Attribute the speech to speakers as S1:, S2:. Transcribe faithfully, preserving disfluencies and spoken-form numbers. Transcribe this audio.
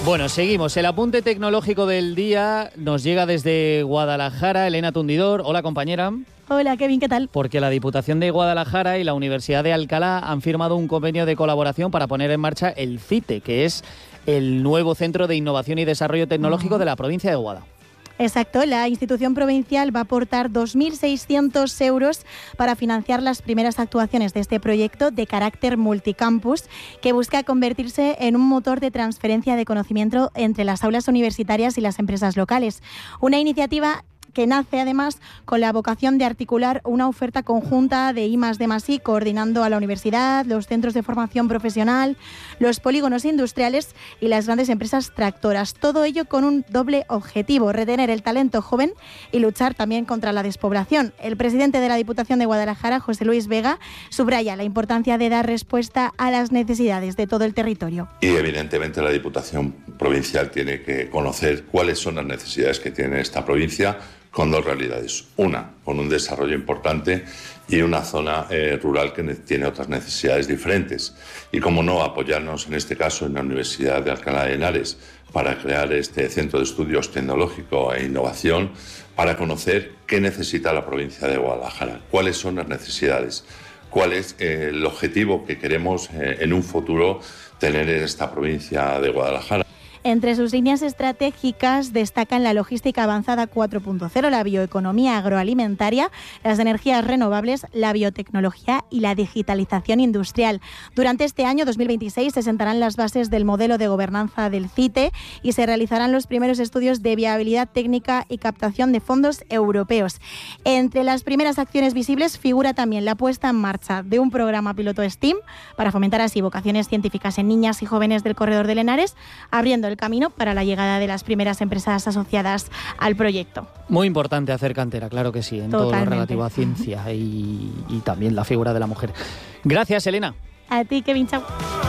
S1: Bueno, seguimos. El apunte tecnológico del día nos llega desde Guadalajara. Elena Tundidor. Hola, compañera.
S2: Hola, Kevin, ¿qué tal?
S1: Porque la Diputación de Guadalajara y la Universidad de Alcalá han firmado un convenio de colaboración para poner en marcha el CITE, que es el nuevo Centro de Innovación y Desarrollo Tecnológico uh-huh. de la provincia de Guadalajara.
S2: Exacto, la institución provincial va a aportar dos mil seiscientos euros para financiar las primeras actuaciones de este proyecto de carácter multicampus que busca convertirse en un motor de transferencia de conocimiento entre las aulas universitarias y las empresas locales. Una iniciativa que nace además con la vocación de articular una oferta conjunta de I más D más I, coordinando a la universidad, los centros de formación profesional, los polígonos industriales y las grandes empresas tractoras. Todo ello con un doble objetivo: retener el talento joven y luchar también contra la despoblación. El presidente de la Diputación de Guadalajara, José Luis Vega, subraya la importancia de dar respuesta a las necesidades de todo el territorio.
S3: Y evidentemente la Diputación provincial tiene que conocer cuáles son las necesidades que tiene esta provincia, con dos realidades. Una, con un desarrollo importante, y una zona eh, rural que tiene otras necesidades diferentes. Y cómo no, apoyarnos en este caso en la Universidad de Alcalá de Henares para crear este Centro de Estudios Tecnológico e Innovación, para conocer qué necesita la provincia de Guadalajara, cuáles son las necesidades, cuál es eh, el objetivo que queremos eh, en un futuro tener en esta provincia de Guadalajara.
S2: Entre sus líneas estratégicas destacan la logística avanzada cuatro punto cero, la bioeconomía agroalimentaria, las energías renovables, la biotecnología y la digitalización industrial. Durante este año dos mil veintiséis se sentarán las bases del modelo de gobernanza del CITE y se realizarán los primeros estudios de viabilidad técnica y captación de fondos europeos. Entre las primeras acciones visibles figura también la puesta en marcha de un programa piloto STEAM para fomentar así vocaciones científicas en niñas y jóvenes del corredor del Henares, abriendo el camino para la llegada de las primeras empresas asociadas al proyecto.
S1: Muy importante hacer cantera, claro que sí, en
S2: Totalmente.
S1: Todo lo relativo a ciencia y, y también la figura de la mujer. Gracias, Elena.
S2: A ti, Kevin, chao.